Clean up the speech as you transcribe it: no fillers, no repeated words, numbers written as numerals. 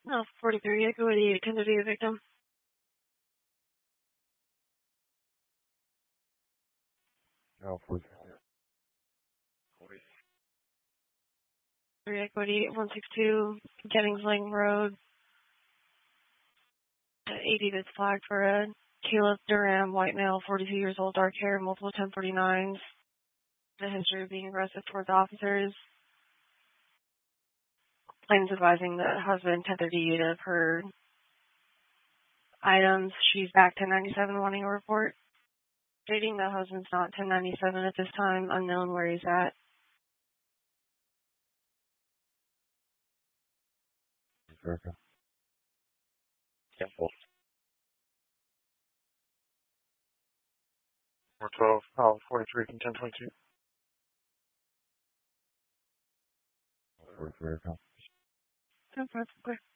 No, 43, Echo 88, Kennedy, victim. No, 43. 3 Echo 88, 162, Jennings Lane Road. 80 that's flagged for a Caleb Durham, white male, 42 years old, dark hair, multiple 1049s. The history of being aggressive towards officers. Claims advising the husband 1038 of her items. She's back 1097 wanting a report. Stating the husband's not 1097 at this time, unknown where he's at. Okay. Yeah, 412, 43 from 1022. 43, okay. 10-4, clear.